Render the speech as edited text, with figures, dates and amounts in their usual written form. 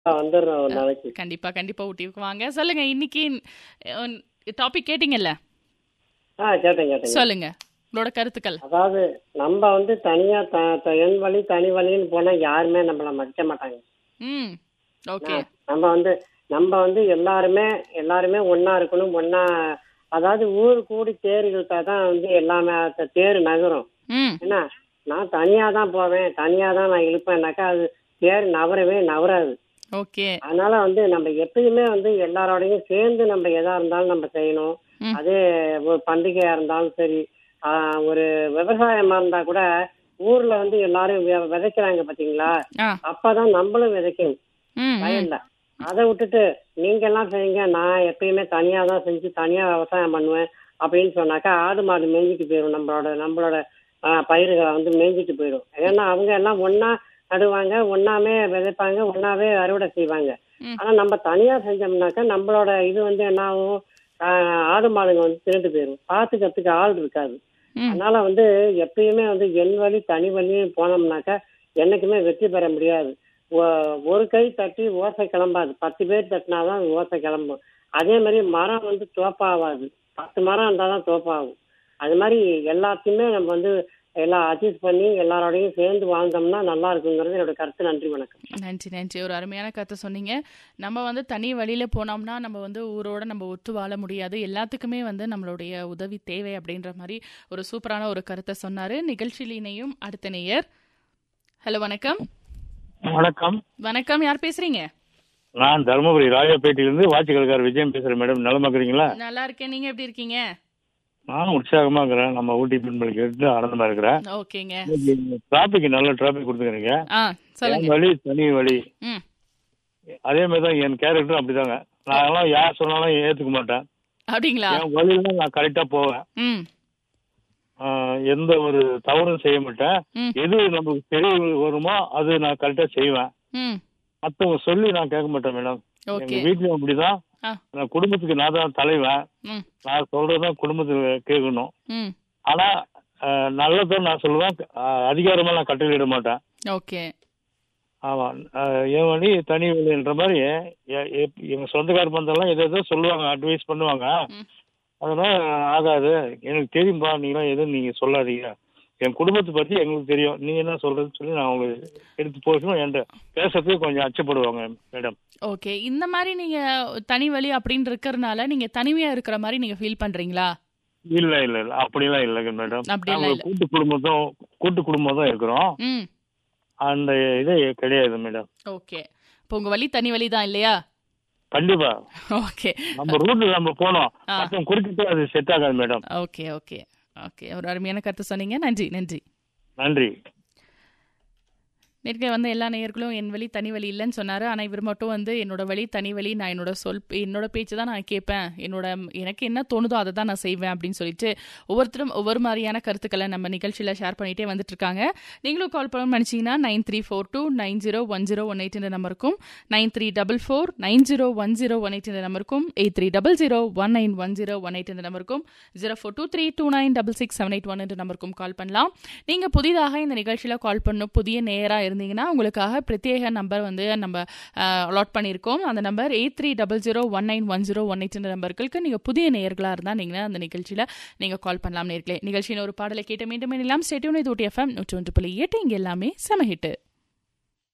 வந்துடுறோம் ஒரு நாளைக்கு. கண்டிப்பா கண்டிப்பா ஊட்டிக்கு வாங்க. சொல்லுங்க, இன்னைக்கு டாபிக் கேட்டீங்கல்ல, கேட்டேன் கேட்டேங்க. சொல்லுங்க உங்களோட கருத்துக்கள். அதாவது நம்ம தனியா என் வழி தனி வழின்னு போனா யாருமே நம்மள மதிக்க மாட்டாங்க. ம். ஓகே. நான் நம்ம எல்லாருமே எல்லாருமே ஒண்ணா இருக்கணும். ஒண்ணா, அதாவது ஊர் கூடி தேர் இழுத்தாதான் எல்லாமே தேர் நகரும். ம். ஏன்னா நான் தனியா தான் போவேன், தனியா தான் நான் இழுப்பேன்னாக்கா அது தேர் நவரவே நவராது. ஓகே. அதனால நம்ம எப்பயுமே எல்லாரோடையும் சேர்ந்து நம்ம எதா இருந்தாலும் நம்ம செய்யணும். ம். அதே ஒரு பண்டிகையா இருந்தாலும் சரி, ஒரு விவசாயமா இருந்தா கூட ஊர்ல எல்லாரும் விதைக்கிறாங்க பாத்தீங்களா, ஆ. அப்பதான் நம்மளும் விதைக்கணும் ம். ம். வயல்ல. அதை விட்டுட்டு நீங்க எல்லாம் செய்யுங்க, நான் எப்பயுமே தனியா தான் செஞ்சு தனியா விவசாயம் பண்ணுவேன் அப்படின்னு சொன்னாக்கா ஆடு மாடு மேய்ஞ்சிட்டு போயிடும். நம்மளோட பயிர்களை மேய்ஞ்சிட்டு போயிடும். ஏன்னா அவங்க எல்லாம் ஒண்ணா நடுவாங்க, ஒண்ணாமே விதைப்பாங்க, ஒண்ணாவே அறுவடை செய்வாங்க. ம். ஆனா நம்ம தனியா செஞ்சோம்னாக்கா நம்மளோட இது என்ன ஆகும், ஆடு மாடுங்க திருட்டு போயிடும், பாத்துக்கிறதுக்கு ஆள் இருக்காது. ம். அதனால எப்பயுமே என் வழி தனி வழியும் போனோம்னாக்கா என்னைக்குமே வெற்றி பெற முடியாது. ஒரு கை தட்டி ஓசை கிளம்பாது, 10 பேர் தட்டினாதான் ஓசை கிளம்பும். அதே மாதிரி மரம் தோப்பாகாது, 10 மரம் இருந்தாதான் தோப்பாகும். அது மாதிரி எல்லாத்தையுமே நம்ம எல்லாம் அட்ஜஸ்ட் பண்ணி எல்லாரோடையும் சேர்ந்து வாழ்ந்தோம்னா நல்லா இருக்குங்கிறது என்னோட கருத்து. நன்றி, வணக்கம். நன்றி நன்றி. ஒரு அருமையான கருத்தை சொன்னீங்க. நம்ம தனி வழியில போனோம்னா நம்ம ஊரோட நம்ம ஒத்து வாழ முடியாது. எல்லாத்துக்குமே நம்மளுடைய உதவி தேவை அப்படின்ற மாதிரி ஒரு சூப்பரான ஒரு கருத்தை சொன்னாரு. நிகழ்ச்சியில் இணையும் அடுத்த நேயர். ஹலோ, வணக்கம். வணக்கம். வணக்கம், யார் பேசுறீங்க? நான் தருமபுரி ராஜாப்பேட்டையிலிருந்து வாட்சிகளுக்கார் விஜயம் பேசுறேன் மேடம். நலமா இருக்கிறீங்களா? நல்லா இருக்கேன், நீங்க எப்படி இருக்கீங்க? நானும் உற்சாகமா இருக்கிறேன். நம்ம ஊட்டி பெண்கள் கேட்டு ஆனந்தமா இருக்கிறேன். ஓகேங்க. டிராபிக் நல்ல டிராபிக் கொடுத்துக்கிறீங்க. சொல்லுங்க. என் வழி தனி வழி, ம். அதே மாதிரி தான் என் கேரக்டரும் அப்படிதாங்க. நான் யார் சொன்னாலும் ஏத்துக்க மாட்டேன். அப்படிங்களா? என் வழியில நான் கரெக்டா போவேன். ம். எந்த ஒரு தவறும் செய்ய மாட்டேன். ம். எது நமக்கு தெரிய வருமோ அது நான் கரெக்டா செய்வேன். ம். மத்தவங்க சொல்லி நான் கேட்க மாட்டேன் மேடம். எங்க ஓகே. வீட்லயும் அப்படிதான். ஆ. நான் குடும்பத்துக்கு நான் தான் தலைவன். ம். நான் சொல்றதுதான் குடும்பத்துக்கு கேட்கணும். ம். ஆனா நல்லதான் நான் சொல்லுவேன். அதிகாரமா நான் கட்டளையிட மாட்டேன். ஓகே. ஆமா. என் வழி தனி வழின்ற மாதிரி எங்க சொந்தக்கார பந்தெல்லாம் எதோ சொல்லுவாங்க, அட்வைஸ் பண்ணுவாங்க. ம். அதனால ஆகாது, எனக்கு தெரியும்பா, நீங்க சொல்லாதீங்க, என் குடும்பத்தை பத்தி எங்களுக்கு தெரியும், நீங்க என்ன சொல்றதுன்னு சொல்லி நான் அவங்களுக்கு எடுத்து போகணும். என்கிட்ட பேசுறதுக்கு கொஞ்சம் அச்சப்படுவாங்க மேடம். ஓகே. இந்த மாதிரி நீங்க தனி வழி அப்படின்னு இருக்கறனால நீங்க தனிமையா இருக்கிற மாதிரி நீங்க ஃபீல் பண்றீங்களா? இல்ல இல்ல இல்ல, அப்படிலாம் இல்லைங்க மேடம். அப்படிலாம் நாங்க இல்ல. கூட்டு குடும்பம் தான் இருக்கிறோம். ம். அந்த இதே கிடையாது மேடம். ஓகே. இப்போ உங்க வழி தனி வழி தான் இல்லையா? கண்டிப்பா. ஓகே. நம்ம ரூட்ல நம்ம போனோம், ஆ. மொத்தம் குறுக்கிட்டு அது செட் ஆகாது மேடம். Okay okay okay. ஒரு அருமையான கருத்து சொன்னீங்க. நன்றி நன்றி. நன்றி. நேற்று எல்லா நேயர்களும் என் வழி தனி வழி இல்லைன்னு சொன்னார். ஆனால் இவர் மட்டும் என்னோட வழி தனி வழி, நான் என்னோட பேச்சு தான் நான் கேட்பேன், எனக்கு என்ன தோணுதோ அதை தான் நான் செய்வேன் அப்படின்னு சொல்லிட்டு ஒவ்வொருத்தரும் ஒவ்வொரு மாதிரியான கருத்துக்களை நம்ம நிகழ்ச்சியில் ஷேர் பண்ணிகிட்டே வந்துட்டு இருக்காங்க. நீங்களும் கால் பண்ணணும்னு நினச்சிங்கன்னா 9342901018 என்ற நம்பருக்கும் 9344901018 என்ற நம்பருக்கும் 8300191018 என்ற நம்பருக்கும் 0423296678 என்ற நம்பருக்கும் கால் பண்ணலாம். நீங்கள் புதிதாக இந்த நிகழ்ச்சியில் கால் பண்ணணும், புதிய நேயராக இருந்தீங்கன்னா உங்களுக்காக பிரத்யேக நம்பர் நம்ம அலாட் பண்ணியிருக்கோம். அந்த நம்பர் 8300191018 நம்பர்களுக்கு நீங்கள் புதிய நேயர்களாக இருந்தால் நீங்கள் அந்த நிகழ்ச்சியில் நீங்கள் கால் பண்ணலாம். நேர்களே, நிகழ்ச்சியின் ஒரு பாடலை கேட்டு மீண்டும் இணையலாம். Stay tune. இது ஊட்டி FM 101.8. இங்கே எல்லாமே செம ஹிட்.